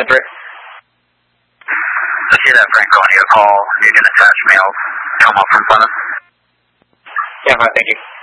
Everett. I see that Franconia call. You can attach mail. Come up from Plymouth. Yeah, fine, thank you.